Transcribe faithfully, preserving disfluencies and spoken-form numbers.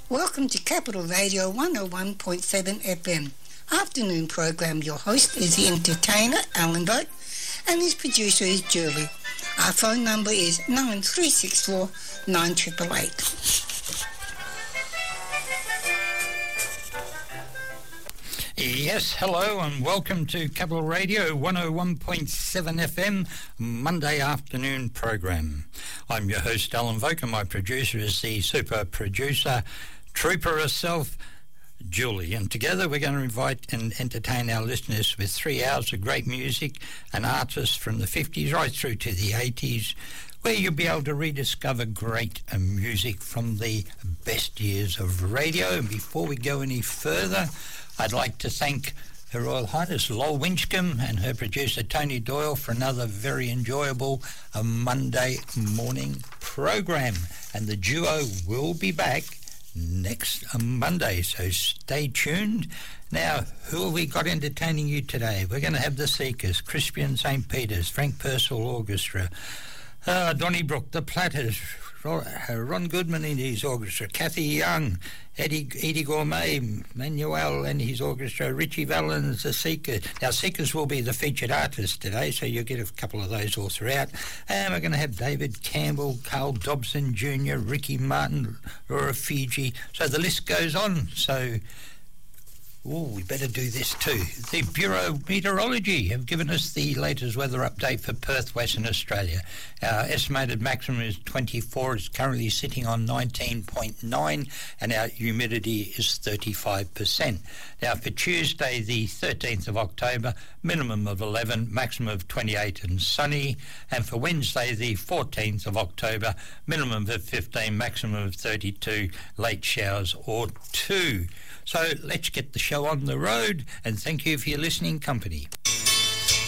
Welcome to Capital Radio one oh one point seven F M. Afternoon program. Your host is the entertainer, Alan Boat, and his producer is Julie. Our phone number is nine three six four nine eight eight eight. Yes, hello and welcome to Capital Radio one oh one point seven F M, Monday afternoon program. I'm your host, Alan Voke, and my producer is the super producer, trooper herself, Julie. And together we're going to invite and entertain our listeners with three hours of great music and artists from the fifties right through to the eighties, where you'll be able to rediscover great uh, music from the best years of radio. And before we go any further, I'd like to thank Her Royal Highness Lol Winchcombe and her producer Tony Doyle for another very enjoyable uh, Monday morning program. And the duo will be back next uh, Monday, so stay tuned. Now, who have we got entertaining you today? We're going to have the Seekers, Crispian Saint Peters, Frank Purcell Orchestra, uh, Donnybrook, the Platters, Ron Goodman in his orchestra, Kathy Young, Eddie, Eddie Gourmet, Manuel and his orchestra, Richie Valens, the Seekers. Now, Seekers will be the featured artist today, so you'll get a couple of those all throughout. And we're going to have David Campbell, Carl Dobson Junior, Ricky Martin, Laura Fiji. So the list goes on. So, oh, we better do this too. The Bureau of Meteorology have given us the latest weather update for Perth, Western Australia. Our estimated maximum is twenty-four. It's currently sitting on nineteen point nine, and our humidity is thirty-five percent. Now, for Tuesday, the thirteenth of October, minimum of eleven, maximum of twenty-eight and sunny. And for Wednesday, the fourteenth of October, minimum of fifteen, maximum of thirty-two, late showers or two. So let's get the show on the road, and thank you for your listening company.